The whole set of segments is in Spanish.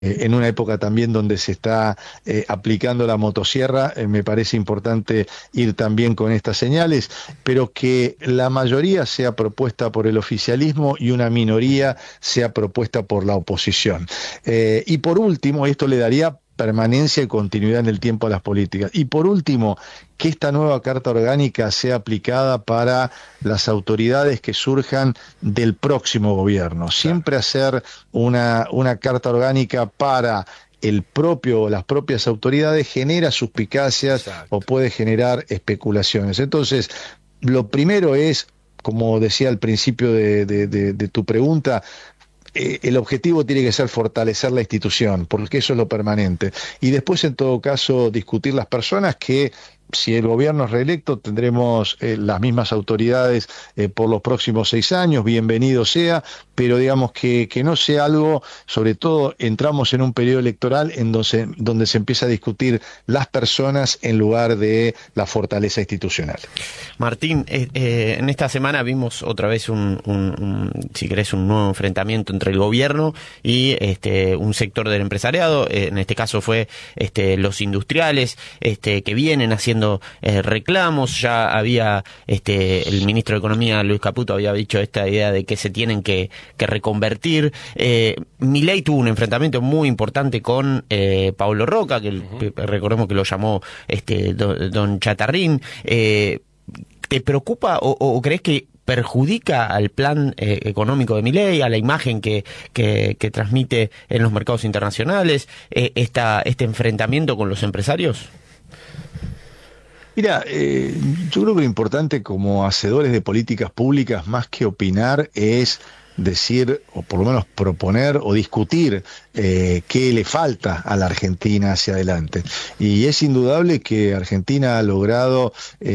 en una época también donde se está aplicando la motosierra, me parece importante ir también con estas señales, pero que la mayoría sea propuesta por el oficialismo y una minoría sea propuesta por la oposición. Y por último, esto le daría permanencia y continuidad en el tiempo a las políticas. Y por último, que esta nueva Carta Orgánica sea aplicada para las autoridades que surjan del próximo gobierno. Siempre hacer una Carta Orgánica para las propias autoridades genera suspicacias. Exacto. O puede generar especulaciones. Entonces, lo primero es, como decía al principio de tu pregunta, el objetivo tiene que ser fortalecer la institución, porque eso es lo permanente. Y después, en todo caso, discutir las personas que, si el gobierno es reelecto, tendremos las mismas autoridades por los próximos 6 años, bienvenido sea, pero digamos que no sea algo, sobre todo entramos en un periodo electoral en donde se empieza a discutir las personas en lugar de la fortaleza institucional. Martín, en esta semana vimos otra vez si querés, un nuevo enfrentamiento entre el gobierno y un sector del empresariado. En este caso fue los industriales que vienen haciendo reclamos. Ya había el ministro de Economía, Luis Caputo, había dicho esta idea de que se tienen que reconvertir. Milei tuvo un enfrentamiento muy importante con Paulo Roca, que recordemos que lo llamó don Chatarrín. ¿Te preocupa o crees que perjudica al plan económico de Milei, a la imagen que transmite en los mercados internacionales, este enfrentamiento con los empresarios? Mira, yo creo que lo importante como hacedores de políticas públicas, más que opinar, es decir, o por lo menos proponer o discutir qué le falta a la Argentina hacia adelante. Y es indudable que Argentina ha logrado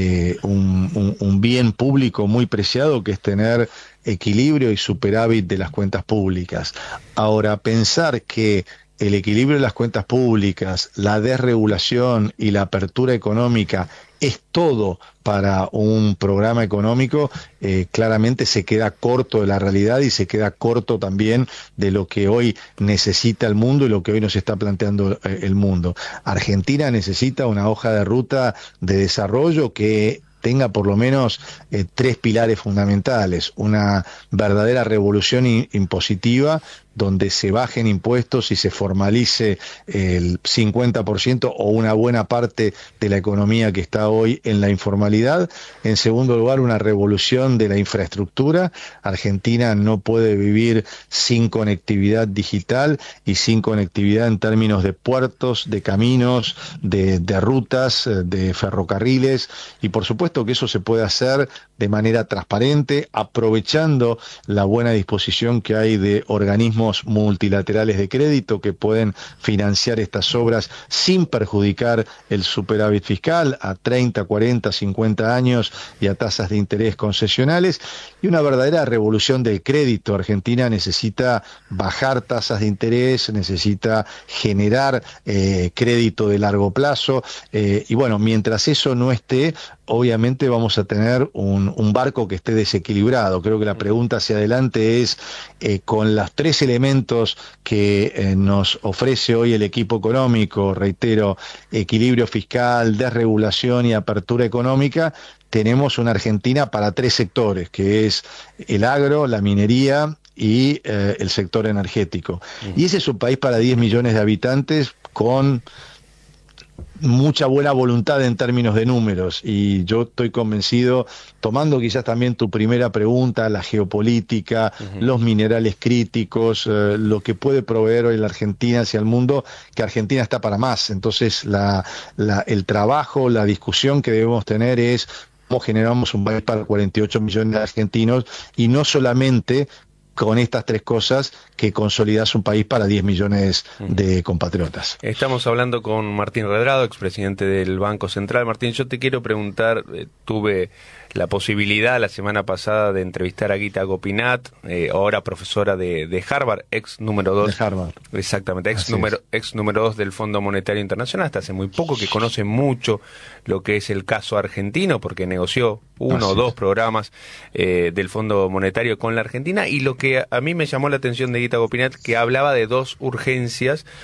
un bien público muy preciado, que es tener equilibrio y superávit de las cuentas públicas. Ahora, pensar que el equilibrio de las cuentas públicas, la desregulación y la apertura económica es todo para un programa económico, claramente se queda corto de la realidad y se queda corto también de lo que hoy necesita el mundo y lo que hoy nos está planteando el mundo. Argentina necesita una hoja de ruta de desarrollo que tenga por lo menos 3 pilares fundamentales: una verdadera revolución impositiva, donde se bajen impuestos y se formalice el 50% o una buena parte de la economía que está hoy en la informalidad. En segundo lugar, una revolución de la infraestructura. Argentina no puede vivir sin conectividad digital y sin conectividad en términos de puertos, de caminos, de rutas, de ferrocarriles, y por supuesto que eso se puede hacer de manera transparente, aprovechando la buena disposición que hay de organismos multilaterales de crédito que pueden financiar estas obras sin perjudicar el superávit fiscal a 30, 40, 50 años y a tasas de interés concesionales, y una verdadera revolución del crédito. Argentina necesita bajar tasas de interés, necesita generar crédito de largo plazo, y bueno, mientras eso no esté, obviamente vamos a tener un barco que esté desequilibrado. Creo que la pregunta hacia adelante es, con los 3 elementos que nos ofrece hoy el equipo económico, reitero, equilibrio fiscal, desregulación y apertura económica, tenemos una Argentina para 3 sectores, que es el agro, la minería y el sector energético. Y ese es un país para 10 millones de habitantes con mucha buena voluntad en términos de números, y yo estoy convencido, tomando quizás también tu primera pregunta, la geopolítica, los minerales críticos, lo que puede proveer hoy la Argentina hacia el mundo, que Argentina está para más. Entonces el trabajo, la discusión que debemos tener es cómo generamos un país para 48 millones de argentinos, y no solamente con estas 3 cosas que consolidas un país para 10 millones de compatriotas. Estamos hablando con Martín Redrado, expresidente del Banco Central. Martín, yo te quiero preguntar, tuve la posibilidad la semana pasada de entrevistar a Gita Gopinath, ahora profesora de Harvard, ex número 2. De Harvard. Exactamente, ex número 2 del Fondo Monetario Internacional, hasta hace muy poco, que conoce mucho lo que es el caso argentino, porque negoció 1 o 2 programas del Fondo Monetario con la Argentina, y lo que que a mí me llamó la atención de Guita Gopinath, que hablaba de dos urgencias.